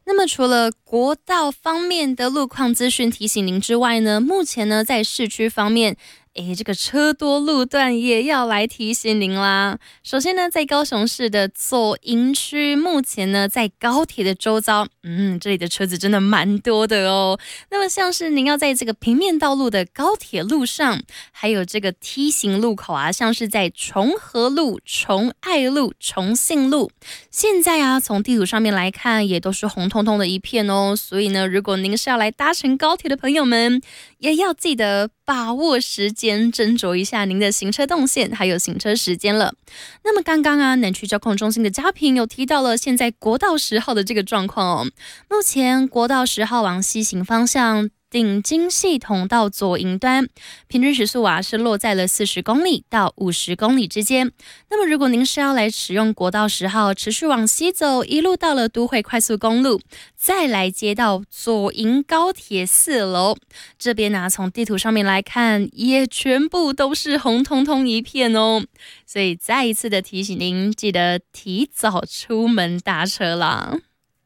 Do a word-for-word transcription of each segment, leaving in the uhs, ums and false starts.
那么除了国道方面的路况资讯提醒您之外呢，目前呢在市区方面，诶，这个车多路段也要来提醒您啦。首先呢，在高雄市的左营区，目前呢在高铁的周遭，嗯，这里的车子真的蛮多的哦。那么像是您要在这个平面道路的高铁路上，还有这个梯形路口啊，像是在重和路、重爱路、重信路，现在啊从地图上面来看，也都是红彤彤的一片哦。所以呢，如果您是要来搭乘高铁的朋友们，也要记得把握时间，斟酌一下您的行车动线还有行车时间了。那么刚刚啊，南区交通中心的嘉平有提到了现在国道十号的这个状况哦。目前国道十号往西行方向，顶金系统到左营端，平均时速啊是落在了四十公里到五十公里之间。那么如果您是要来使用国道十号，持续往西走，一路到了都会快速公路，再来接到左营高铁四楼，这边呢、啊、从地图上面来看，也全部都是红彤彤一片哦。所以再一次的提醒您，记得提早出门搭车啦。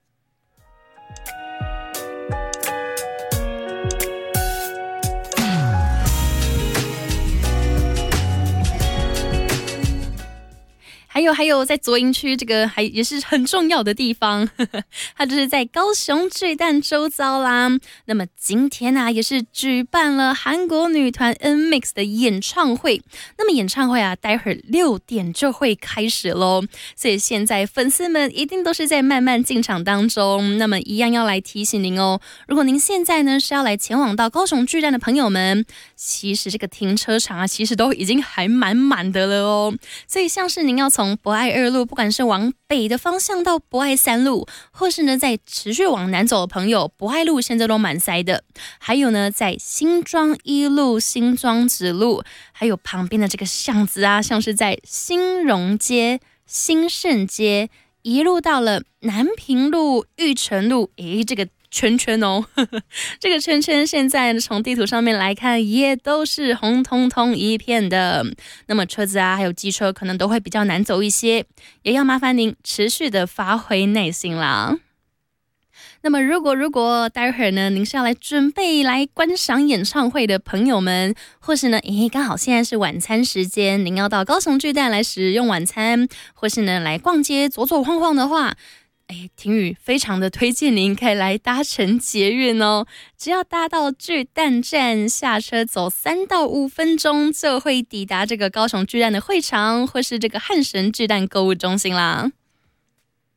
还有还有，在左营区这个还也是很重要的地方，呵呵，它就是在高雄巨蛋周遭啦。那么今天啊，也是举办了韩国女团 N M I X 的演唱会。那么演唱会啊，待会儿六点就会开始咯，所以现在粉丝们一定都是在慢慢进场当中。那么一样要来提醒您哦，如果您现在呢是要来前往到高雄巨蛋的朋友们，其实这个停车场啊，其实都已经还满满的了哦。所以像是您要从博爱二路，不管是往北的方向到博爱三路，或是呢在持续往南走的朋友，博爱路现在都蛮塞的。还有呢，在新庄一路、新庄子路，还有旁边的这个巷子啊，像是在新荣街、新盛街，一路到了南平路、玉成路，诶，这个圈圈哦，呵呵，这个圈圈现在从地图上面来看，也都是红彤彤一片的。那么车子啊，还有机车可能都会比较难走一些，也要麻烦您持续的发挥耐心啦。那么如果如果待会儿呢，您是要来准备来观赏演唱会的朋友们，或是呢，诶，刚好现在是晚餐时间，您要到高雄巨蛋来使用晚餐，或是呢来逛街走走晃晃的话，哎，婷宇非常的推荐您可以来搭乘捷运哦，只要搭到巨蛋站下车，走三到五分钟就会抵达这个高雄巨蛋的会场，或是这个汉神巨蛋购物中心啦。